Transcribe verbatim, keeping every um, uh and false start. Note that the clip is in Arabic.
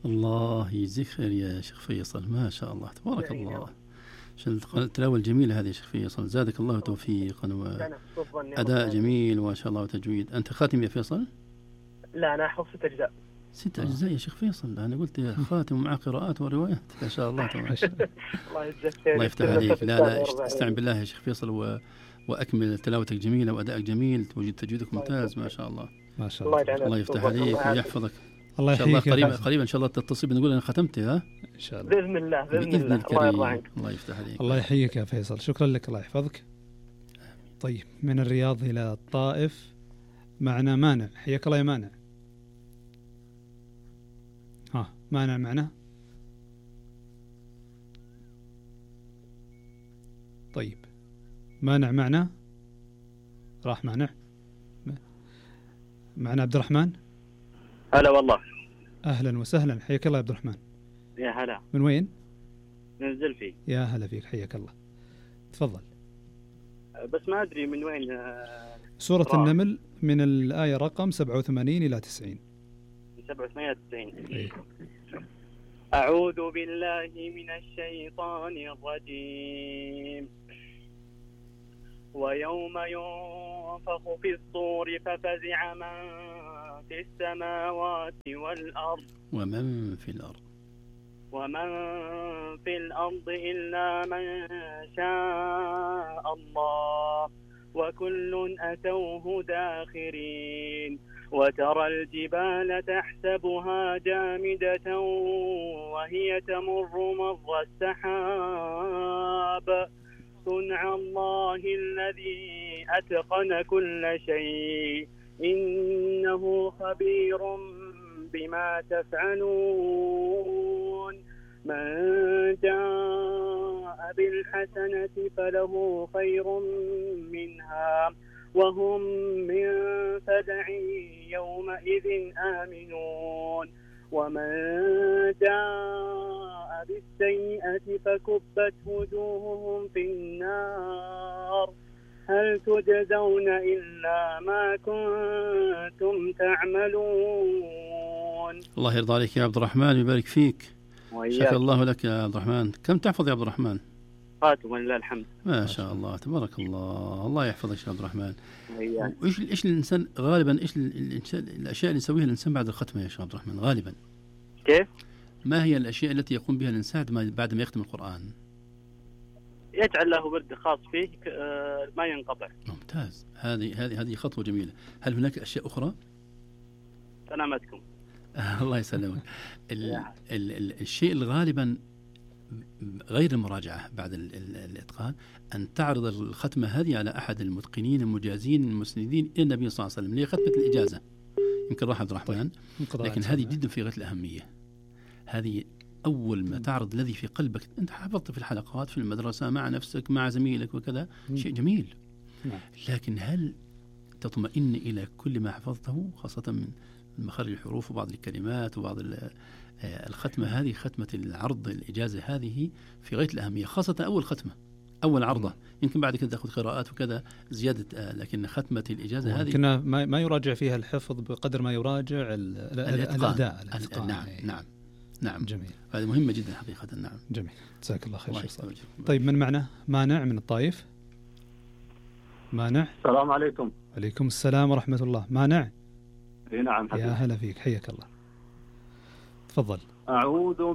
الله يجزيك خير يا شيخ فيصل، ما شاء الله تبارك الله. التلاوة الجميلة هذه يا شيخ فيصل، زادك الله توفيقا وأداء جميل وما شاء الله وتجويد. أنت خاتم يا فيصل؟ لا أنا أحفظ ست أجزاء. ست أجزاء يا شيخ فيصل، أنا قلت يا خاتم مع قراءات وروايات. ما شاء الله تبارك الله يجزاك خير. الله يفتح عليك. لا لا استعن بالله يا شيخ فيصل و... وأكمل تلاوتك جميلة وأدائك جميل، توجد تجويدك ممتاز ما شاء الله. ما شاء الله. الله, الله يفتح عليك ويحفظك. الله إن شاء الله يحييك قريبا قريبا إن شاء الله تتصل بنقول أنا ختمت. ها إن شاء الله بإذن الله بإذن, بإذن الله. الكريم. الله يرضى عنك. الله يفتح عليك. الله يحييك يا فيصل، شكرا لك، الله يحفظك. طيب من الرياض إلى الطائف معنا مانع. حياك الله يا مانع. ها مانع معنا. طيب مانع معنا، راح مانع. معنا عبد الرحمن. هلا والله. أهلا وسهلا، حياك الله يا عبد الرحمن. يا هلا. من وين؟ من الزلفي. يا هلا فيك، حياك الله، تفضل. بس ما أدري من وين. سورة راح. النمل من الآية رقم سبعة وثمانين إلى تسعين. سبعة وثمانين إلى تسعين. إيه. أعوذ بالله من الشيطان الرجيم. ويوم ينفخ في الصور ففزع من في السماوات والأرض ومن في الأرض ومن في الأرض إلا من شاء الله وكل أتوه داخرين. وترى الجبال تحسبها جامدة وهي تمر مر السحاب صنع الله الذي أتقن كل شيء إنه خبير بما تفعلون. من جاء بالحسنة فله خير منها وهم من فزع يومئذ آمنون. ومن جاء بالسيئة فكبت وجوههم في النار هل تجزون إلا ما كنتم تعملون. الله يرضى عليك يا عبد الرحمن ويبارك فيك. وإياك. شكر الله لك يا عبد الرحمن. كم تحفظ يا عبد الرحمن؟ خاتم ولله الحمد. ما شاء الله تبارك الله. الله يحفظك يا عبد الرحمن. وإياك. ايش ايش الانسان غالبا ايش الانسان الاشياء اللي يسويها الانسان بعد الختمه يا شيخ عبد الرحمن غالبا؟ كيف؟ ما هي الاشياء التي يقوم بها الانسان بعد ما يختم القرآن؟ يجعل له ورد خاص فيه ما ينقطع. ممتاز. هذه هذه هذه خطوة جميلة. هل هناك أشياء أخرى؟ سلامتكم. الله يسلمك. ال ال ال الشيء الغالبا غير المراجعة بعد ال ال الإتقان أن تعرض الختمة هذه على أحد المتقنين المجازين المسندين إلى النبي صلى الله عليه وسلم اللي هي ختمة الإجازة. يمكن راح عبد الرحمن، لكن هذه جدا في غاية الأهمية. هذه أول ما تعرض الذي في قلبك. أنت حفظت في الحلقات في المدرسة مع نفسك مع زميلك وكذا شيء جميل، لكن هل تطمئن إلى كل ما حفظته خاصة من مخارج الحروف وبعض الكلمات وبعض الختمة هذه ختمة العرض الإجازة هذه في غاية الأهمية، خاصة أول ختمة أول عرضة. يمكن بعد كده تأخذ قراءات وكذا زيادة، لكن ختمة الإجازة هذه يمكن ما يراجع فيها الحفظ بقدر ما يراجع الأداء. نعم نعم نعم جميل. هذه مهمة جدا حقيقة. نعم جميل، جزاك الله خير الله شيخ. طيب من معنا مانع من الطائف. مانع. السلام عليكم. عليكم السلام ورحمة الله. مانع. نعم حبيبي. يا هلا فيك، حياك الله، تفضل. أعوذ